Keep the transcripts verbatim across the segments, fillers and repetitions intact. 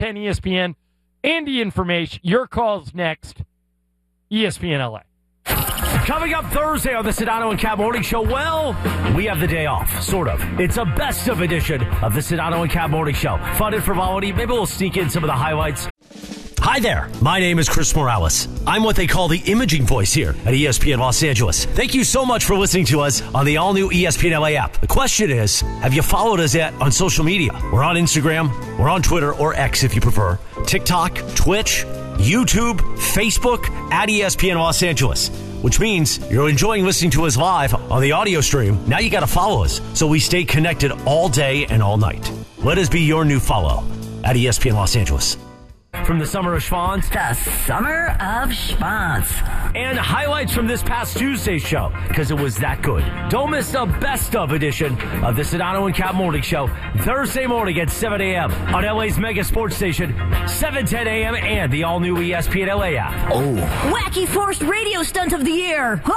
ten E S P N. Andy Information. Your calls next. E S P N L A. Coming up Thursday on the Sedano and Cat Morning Show, well, we have the day off, sort of. It's a best of edition of the Sedano and Cat Morning Show. Fun and frivolity. Maybe we'll sneak in some of the highlights. Hi there. My name is Chris Morales. I'm what they call the imaging voice here at E S P N Los Angeles. Thank you so much for listening to us on the all-new E S P N L A app. The question is, have you followed us yet on social media? We're on Instagram, we're on Twitter, or X if you prefer, TikTok, Twitch, YouTube, Facebook, at E S P N Los Angeles, which means you're enjoying listening to us live on the audio stream. Now you got to follow us so we stay connected all day and all night. Let us be your new follow at E S P N Los Angeles. From the Summer of Schwans. The Summer of Schwans. And highlights from this past Tuesday's show, because it was that good. Don't miss the best of edition of the Sedano and Cat Morning Show, Thursday morning at seven a.m. on L A's mega sports station, seven ten a.m. and the all-new E S P N L A app. Oh. Wacky forced radio stunt of the year. Ha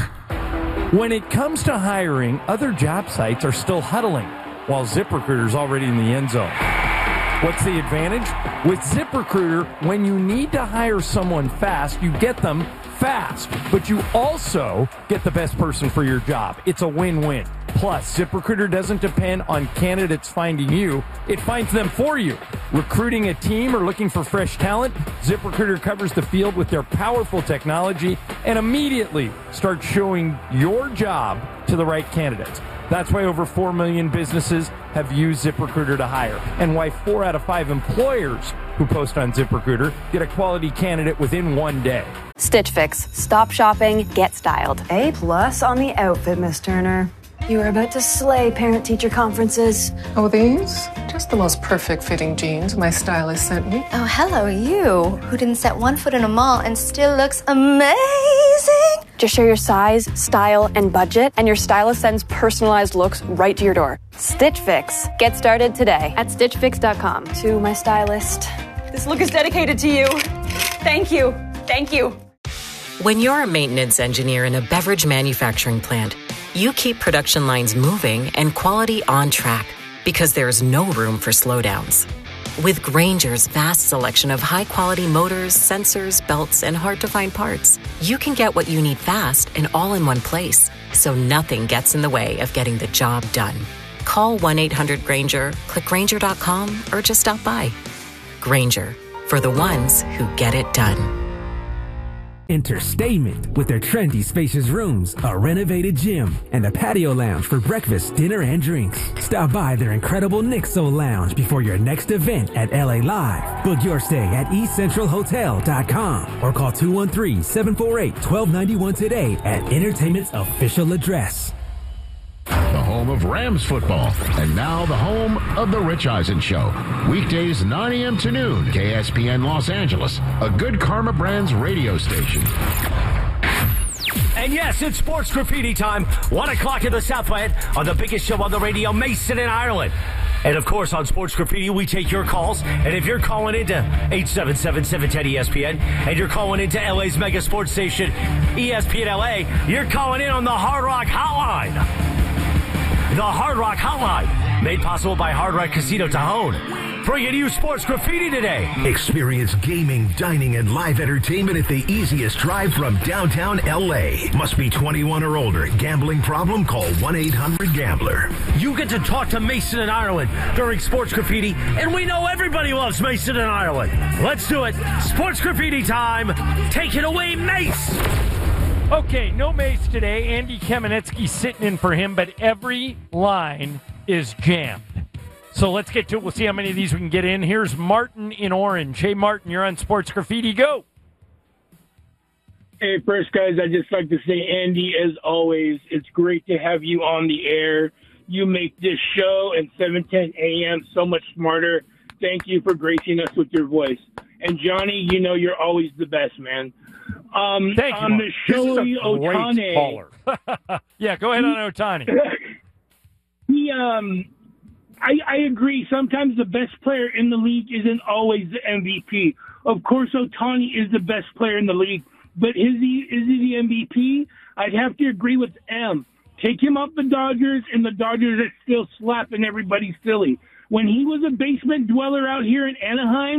ha! When it comes to hiring, other job sites are still huddling, while ZipRecruiter's already in the end zone. What's the advantage? With ZipRecruiter, when you need to hire someone fast, you get them fast, but you also get the best person for your job. It's a win-win. Plus, ZipRecruiter doesn't depend on candidates finding you. It finds them for you. Recruiting a team or looking for fresh talent, ZipRecruiter covers the field with their powerful technology and immediately starts showing your job to the right candidates. That's why over four million businesses have used ZipRecruiter to hire, and why four out of five employers who post on ZipRecruiter get a quality candidate within one day. Stitch Fix. Stop shopping, get styled. A plus on the outfit, Miss Turner. You are about to slay parent-teacher conferences. Oh, these? Just the most perfect fitting jeans my stylist sent me. Oh, hello, you, who didn't set one foot in a mall and still looks amazing. Just share your size, style, and budget, and your stylist sends personalized looks right to your door. Stitch Fix. Get started today at stitch fix dot com. To my stylist. This look is dedicated to you. Thank you. Thank you. When you're a maintenance engineer in a beverage manufacturing plant, you keep production lines moving and quality on track because there's no room for slowdowns. With Grainger's vast selection of high-quality motors, sensors, belts, and hard-to-find parts, you can get what you need fast and all in one place, so nothing gets in the way of getting the job done. Call one eight hundred Grainger, click Grainger dot com, or just stop by. Grainger, for the ones who get it done. Enter Statement with their trendy spacious rooms, a renovated gym, and a patio lounge for breakfast, dinner, and drinks. Stop by their incredible Nixo Lounge before your next event at L A Live. Book your stay at east central hotel dot com or call two one three, seven four eight, one two nine one today at Entertainment's official address. The home of Rams football, and now the home of The Rich Eisen Show. Weekdays nine a.m. to noon, K S P N Los Angeles, a Good Karma Brands radio station. And yes, it's sports graffiti time. One o'clock in the Southland on the biggest show on the radio, Mason in Ireland. And of course, on Sports Graffiti, we take your calls. And if you're calling into eight seven seven, seven one zero, E S P N, and you're calling into L A's mega sports station, E S P N L A, you're calling in on the Hard Rock Hotline. The Hard Rock Hotline, made possible by Hard Rock Casino Tajon. Bringing you Sports Graffiti today. Experience gaming, dining, and live entertainment at the easiest drive from downtown L A. Must be twenty-one or older. Gambling problem? Call one eight hundred gambler. You get to talk to Mason in Ireland during Sports Graffiti, and we know everybody loves Mason in Ireland. Let's do it. Sports Graffiti time. Take it away, Mace. Okay, no Mace today. Andy Kamenetsky sitting in for him, but every line is jammed. So let's get to it. We'll see how many of these we can get in. Here's Martin in Orange. Hey, Martin, you're on Sports Graffiti. Go. Hey, first, guys, I'd just like to say, Andy, as always, it's great to have you on the air. You make this show and seven ten a.m. so much smarter. Thank you for gracing us with your voice. And, Johnny, you know you're always the best, man. Um, Thank on you. the Shohei Ohtani. Yeah, go ahead on Ohtani. he, um, I, I agree. Sometimes the best player in the league isn't always the M V P. Of course, Ohtani is the best player in the league, but is he is he the M V P? I'd have to agree with M. Take him off the Dodgers, and the Dodgers are still slapping everybody silly. when he was a basement dweller out here in Anaheim,